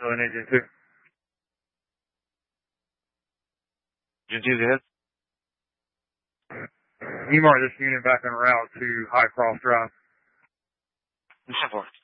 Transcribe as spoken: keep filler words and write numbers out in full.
in Engine two. Engine two, go ahead. You mark this unit back en route to High Cross Drive. ten four.